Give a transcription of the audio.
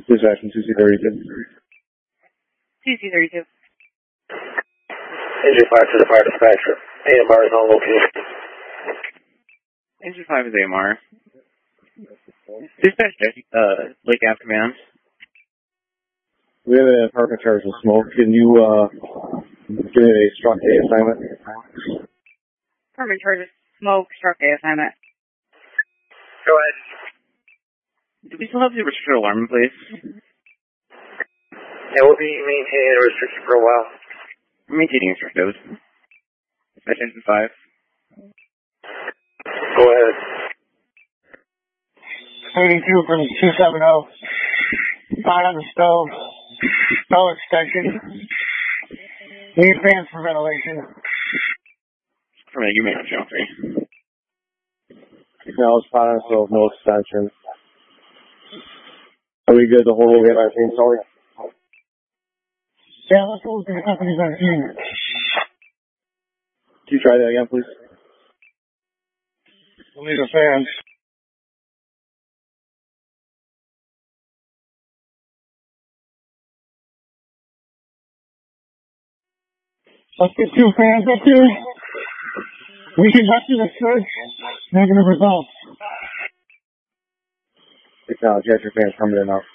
Dispatch 2C32. 2C32. Engine 5 to the fire dispatcher. AMR is on location. Engine 5 is AMR. Dispatch, Lake Ave Command. We have an apartment charge of smoke. Can you give me a struck A assignment? Apartment charge of smoke, struck A assignment. Go ahead. Do we still have the restricted alarm in place? Yeah, we'll be maintaining a restriction for a while. We're maintaining restricted. Dispatch Engine 5. Go ahead. 32 from 270. Fire on the stove. Stove extension. Need fans for ventilation. From a UMA Channel 3. No, it's fine. So no extension. Are we good to hold over at 19? Sorry. Yeah, let's go to the company's 19. Can you try that again, please? We'll need the fans. Let's get 2 fans up here. We conducted a search. Negative results. Acknowledge, your fans coming in now.